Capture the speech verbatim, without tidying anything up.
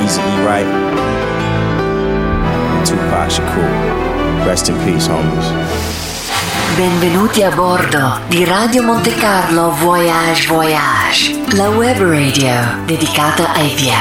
Eazy E. Wright, and Tupac Shakur. Rest in peace, homies. Benvenuti a bordo di Radio Monte Carlo Voyage Voyage, la web radio dedicata ai viaggi.